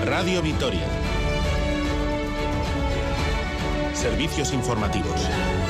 Radio Vitoria. Servicios informativos.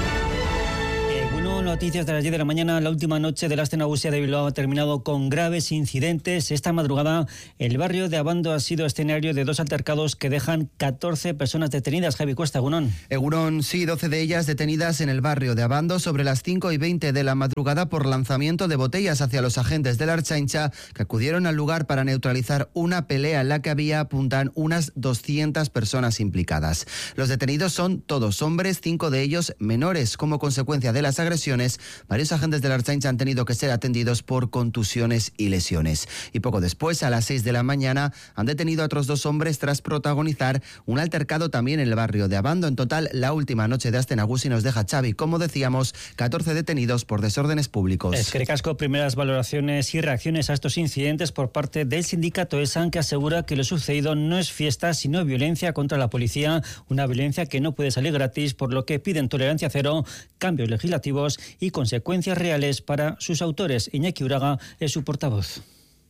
Noticias de las 10 de la mañana. La última noche de la Aste Nagusia de Bilbao ha terminado con graves incidentes. Esta madrugada el barrio de Abando ha sido escenario de 2 altercados que dejan 14 personas detenidas. Javi Cuesta, Egunon. Egunon, sí, 12 de ellas detenidas en el barrio de Abando sobre las 5:20 de la madrugada por lanzamiento de botellas hacia los agentes de la Ertzaintza que acudieron al lugar para neutralizar una pelea en la que había, apuntan, unas 200 personas implicadas. Los detenidos son todos hombres, 5 de ellos menores. Como consecuencia de las agresiones, varios agentes de la Ertzaintza han tenido que ser atendidos por contusiones y lesiones. Y poco después, a las 6 de la mañana, han detenido a otros 2 hombres tras protagonizar un altercado también en el barrio de Abando. En total, la última noche de Aste Nagusi nos deja, Xavi, como decíamos, 14 detenidos por desórdenes públicos. Eskerrik asko. Primeras valoraciones y reacciones a estos incidentes por parte del sindicato ESAN, que asegura que lo sucedido no es fiesta, sino violencia contra la policía, una violencia que no puede salir gratis, por lo que piden tolerancia cero, cambios legislativos y consecuencias reales para sus autores. Iñaki Uraga es su portavoz.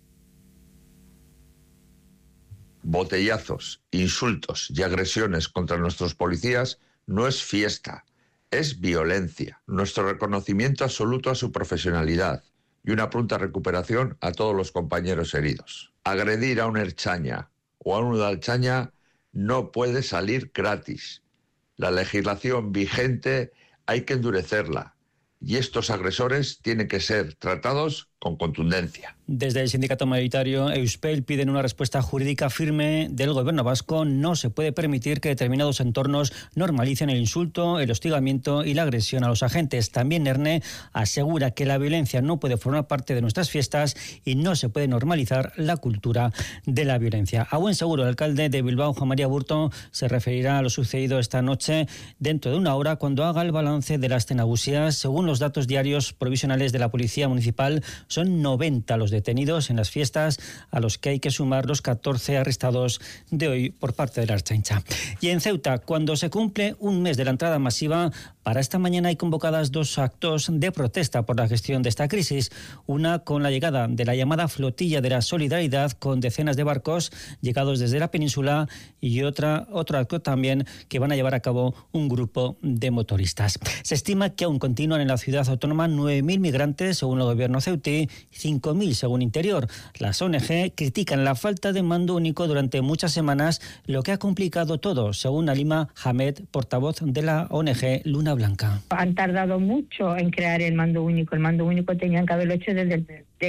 Botellazos, insultos y agresiones contra nuestros policías no es fiesta, es violencia. Nuestro reconocimiento absoluto a su profesionalidad y una pronta recuperación a todos los compañeros heridos. Agredir a un ertzaina o a un udaltzaina no puede salir gratis. La legislación vigente hay que endurecerla y estos agresores tienen que ser tratados con contundencia. Desde el sindicato mayoritario Euspel piden una respuesta jurídica firme del gobierno vasco. No se puede permitir que determinados entornos normalicen el insulto, el hostigamiento y la agresión a los agentes. También ERNE asegura que la violencia no puede formar parte de nuestras fiestas y no se puede normalizar la cultura de la violencia. A buen seguro, el alcalde de Bilbao, Juan María Burto, se referirá a lo sucedido esta noche dentro de una hora cuando haga el balance de la Aste Nagusia. Según los datos diarios provisionales de la Policía Municipal, son 90 los detenidos en las fiestas, a los que hay que sumar los 14 arrestados de hoy por parte de la Ertzaintza. Y en Ceuta, cuando se cumple un mes de la entrada masiva, para esta mañana hay convocadas 2 actos de protesta por la gestión de esta crisis. Una con la llegada de la llamada Flotilla de la Solidaridad, con decenas de barcos llegados desde la península, y otro acto también que van a llevar a cabo un grupo de motoristas. Se estima que aún continúan en la ciudad autónoma 9.000 migrantes, según el gobierno ceutí, 5.000 según Interior. Las ONG critican la falta de mando único durante muchas semanas, lo que ha complicado todo, según Alima Hamed, portavoz de la ONG Luna Blanca. Han tardado mucho en crear el mando único. El mando único tenían que haberlo hecho desde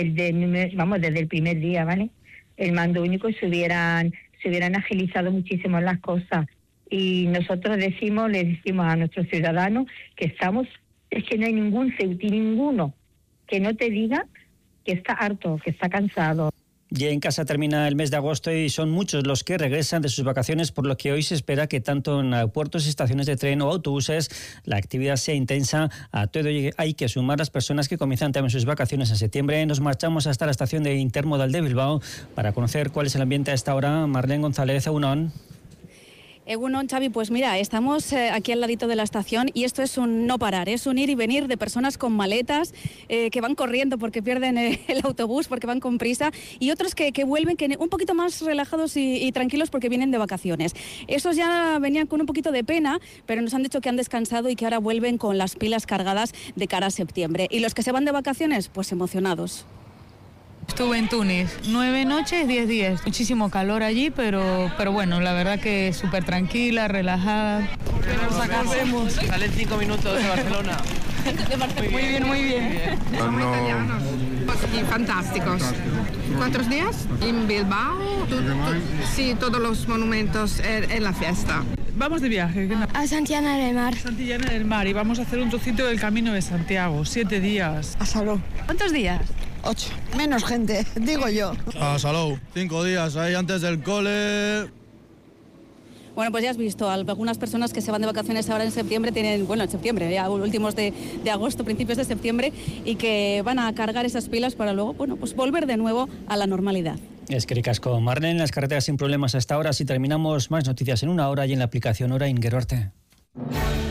el primer día, ¿vale? El mando único se hubieran agilizado muchísimo las cosas. Y nosotros le decimos a nuestros ciudadanos que es que no hay ningún ceutí, ninguno, que no te diga que está harto, que está cansado. Y en casa termina el mes de agosto y son muchos los que regresan de sus vacaciones, por lo que hoy se espera que tanto en aeropuertos, estaciones de tren o autobuses la actividad sea intensa. A todo hay que sumar las personas que comienzan también sus vacaciones en septiembre. Nos marchamos hasta la estación de Intermodal de Bilbao para conocer cuál es el ambiente a esta hora. Marlene González, Egunon. Egunon, Xavi, pues mira, estamos aquí al ladito de la estación y esto es un no parar, es un ir y venir de personas con maletas que van corriendo porque pierden el autobús, porque van con prisa, y otros que vuelven un poquito más relajados y tranquilos porque vienen de vacaciones. Esos ya venían con un poquito de pena, pero nos han dicho que han descansado y que ahora vuelven con las pilas cargadas de cara a septiembre. Y los que se van de vacaciones, pues emocionados. Estuve en Túnez 9 noches, 10 días. Muchísimo calor allí, pero bueno, la verdad que súper tranquila, relajada. Volvemos. Salen 5 minutos de Barcelona. Muy bien, muy bien. Muy italianos. Y fantásticos. 4 días en Bilbao. Sí, todos los monumentos en la fiesta. Vamos de viaje. A Santillana del Mar. Santillana del Mar, y vamos a hacer un trocito del Camino de Santiago, 7 días. A Salou. ¿Cuántos días? 8. Menos gente, digo yo. A Salou, 5 días ahí antes del cole. Bueno, pues ya has visto, algunas personas que se van de vacaciones ahora en septiembre tienen, en septiembre, ya últimos de agosto, principios de septiembre, y que van a cargar esas pilas para luego, pues volver de nuevo a la normalidad. Eskerrik asko. Marlene, en las carreteras sin problemas hasta ahora. Si terminamos, más noticias en una hora y en la aplicación Orain. Gero arte.